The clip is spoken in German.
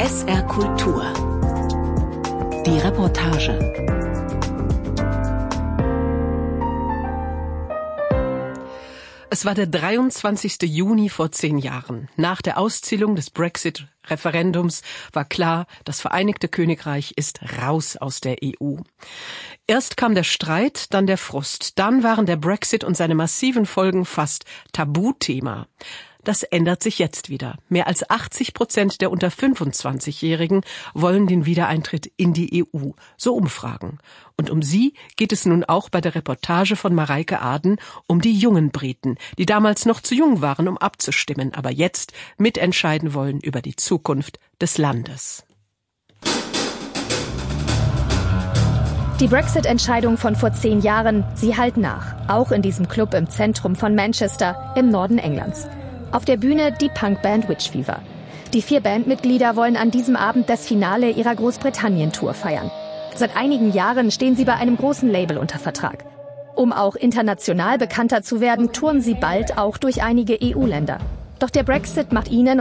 SR Kultur. Die Reportage. Es war der 23. Juni vor 10 Jahren. Nach der Auszählung des Brexit-Referendums war klar, das Vereinigte Königreich ist raus aus der EU. Erst kam der Streit, dann der Frust. Dann waren der Brexit und seine massiven Folgen fast Tabuthema. Das ändert sich jetzt wieder. Mehr als 80% der unter 25-Jährigen wollen den Wiedereintritt in die EU. So Umfragen. Und um sie geht es nun auch bei der Reportage von Mareike Aden um die jungen Briten, die damals noch zu jung waren, um abzustimmen, aber jetzt mitentscheiden wollen über die Zukunft des Landes. Die Brexit-Entscheidung von vor 10 Jahren, sie hallt nach. Auch in diesem Club im Zentrum von Manchester, im Norden Englands. Auf der Bühne die Punkband Witch Fever. Die 4 Bandmitglieder wollen an diesem Abend das Finale ihrer Großbritannien-Tour feiern. Seit einigen Jahren stehen sie bei einem großen Label unter Vertrag. Um auch international bekannter zu werden, touren sie bald auch durch einige EU-Länder. Doch der Brexit macht ihnen